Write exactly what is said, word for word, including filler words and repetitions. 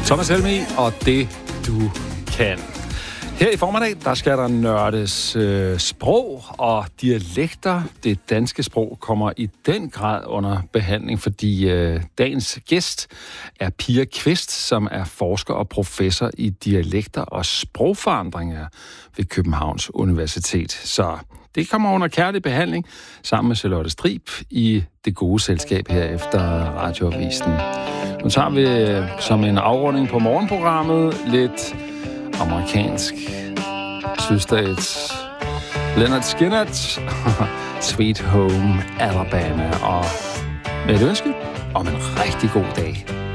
Thomas Helmig og det, du kan. Her i formiddag, der skal der nørdes øh, sprog og dialekter. Det danske sprog kommer i den grad under behandling, fordi øh, dagens gæst er Pia Kvist, som er forsker og professor i dialekter og sprogforandringer ved Københavns Universitet. Så det kommer under kærlig behandling sammen med Charlotte Strib i det gode selskab her efter Radioavisen. Nu tager vi øh, som en afrunding på morgenprogrammet lidt amerikansk sydstats Leonard Skinner, Sweet Home Alabama, og med et ønske om en rigtig god dag.